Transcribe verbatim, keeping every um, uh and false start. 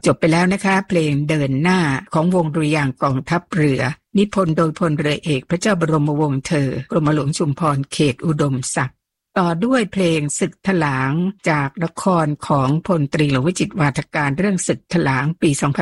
จบไปแล้วนะคะเพลงเดินหน้าของวงดุริยางค์กองทัพเรือนิพนธ์โดยพลเรือเอกพระเจ้าบรมวงศ์เธอกรมหลวงชุมพรเขตอุดมศักดิ์ต่อด้วยเพลงศึกถลางจากละครของพลตรีหลวงวิจิตรวาทการเรื่องศึกถลางปีสองพัน